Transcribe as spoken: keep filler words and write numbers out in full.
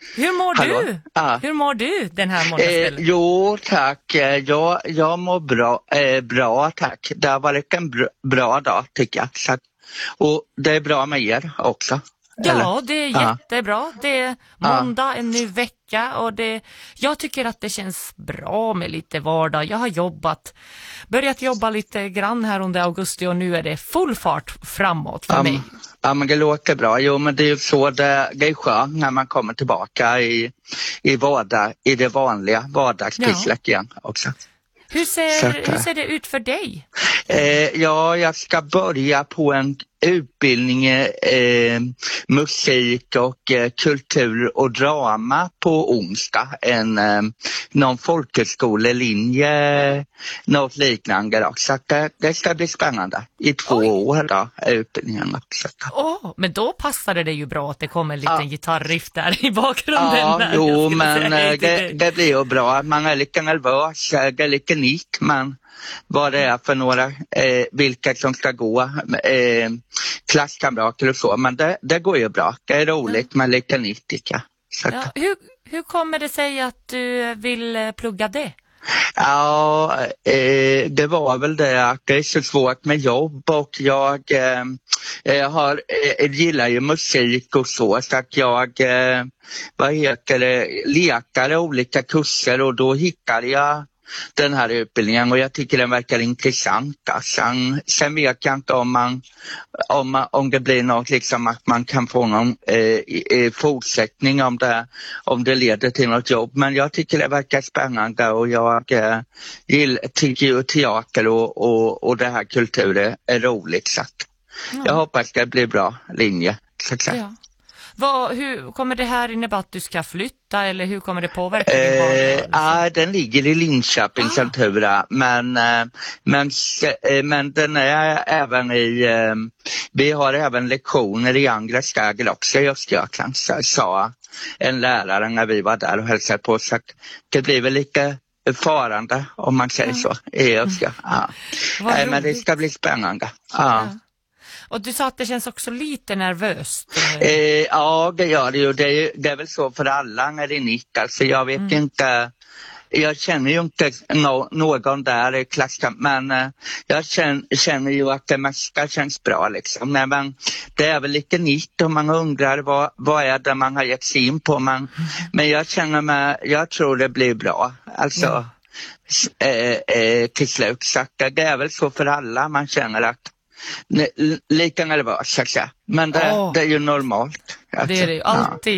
Hur mår Hallå? du? Ja. Hur mår du den här måndagskvällen? Eh, jo, tack. Eh, Jag, jag mår bra, eh, bra, tack. Det har varit en bra, bra dag, tycker jag. Så, att- och det är bra med er också. Ja, eller? det är Ja. jättebra. Det är måndag, en ny vecka och det, jag tycker att det känns bra med lite vardag. Jag har jobbat, börjat jobba lite grann här under augusti och nu är det full fart framåt för Ja, mig. ja, men det låter bra. Jo, men det är ju så det, det är skönt när man kommer tillbaka i, i, vardag, i det vanliga vardagspysslet igen också. Hur ser, Så att, hur ser det ut för dig? Eh, ja, jag ska börja på en utbildning eh, musik och eh, kultur och drama på onsdag. En, eh, någon folkhögskolelinje, något liknande. Då. Så att det, det ska bli spännande. I två Oj. år då, utbildningen också. Åh, men då passade det ju bra att det kom en liten Ja. gitarriff där i bakgrunden. Ja, där. jo, Jag skulle men säga hej eh, till det, dig. det blir ju bra. Man är lite nervös, eh, det är lite nick, men vad det är för några, eh, vilka som ska gå, eh, klasskamrater och så. Men det, det går ju bra. Det är roligt med lite nick, tycker jag. Så att- Ja, hur, hur kommer det sig att du vill eh, plugga det? Ja, eh, det var väl det att det är så svårt med jobb och jag eh, eh, har, eh, gillar ju musik och så, så att jag eh, vad heter det, letade olika kurser och då hittade jag den här utbildningen och jag tycker den verkar intressant. Sen, sen vet jag inte om, man, om, man, om det blir något liksom att man kan få någon eh, fortsättning om det, om det leder till något jobb. Men jag tycker det verkar spännande och jag eh, gillar, tycker ju teater och, och, och det här kulturen är roligt. Så att Ja. jag hoppas det blir bra linje. Så att säga. Ja. Vad, hur kommer det här innebära att du ska flytta eller hur kommer det påverka din Eh, vardag? ja, den ligger i Linköping Ah. som tur är, men, eh, men, s- eh, men den är även i, eh, vi har även lektioner i andra städer också i Östergötland, sa- sa en lärare när vi var där och hälsade på, så att det blir väl lite farande om man säger så i Östergötland. Ja. Vad Eh, men det roligt. ska bli spännande. Ja. Ja. Och du sa att det känns också lite nervöst. Eh, ja, det gör det ju. Det är, det är väl så för alla när det är nytt. Alltså, jag vet Mm. inte, jag känner ju inte no, någon där i klassen, men eh, jag känner, känner ju att det mesta känns bra. Liksom. Nej, men det är väl lite nytt och man undrar vad, vad är det man har gett sig in på. Men, men jag känner mig, jag tror det blir bra. Alltså, Mm. s- eh, eh, till slut. Så att det är väl så för alla, man känner att ne- lika nervös, så att säga. Men det, Åh. det är ju normalt. Det är det ju Ja. alltid.